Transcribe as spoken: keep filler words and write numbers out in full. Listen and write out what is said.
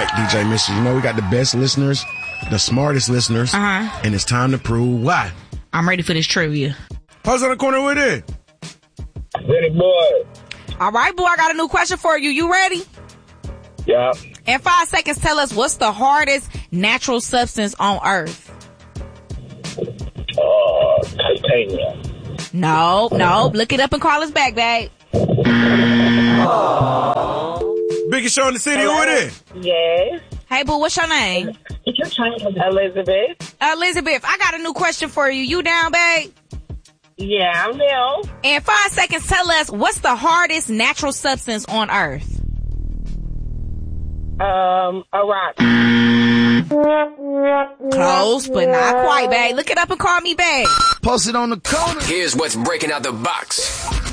right, D J Mister. You know we got the best listeners, the smartest listeners, uh-huh. and it's time to prove why. I'm ready for this trivia. Pause on the corner with it. Ready, boy. All right, boy, I got a new question for you. You ready? Yeah. In five seconds, tell us what's the hardest natural substance on Earth. Uh, titanium. No, no. Look it up and call us back, babe. Biggest show in the city. Who it is? Yes. Hey, boo, what's your name? Elizabeth. Elizabeth, I got a new question for you. You down, babe? Yeah, I'm down. In five seconds, tell us what's the hardest natural substance on Earth. Um, a rock. Close, but not quite, babe. Look it up and call me back. Post it on the corner. Here's what's breaking out the box.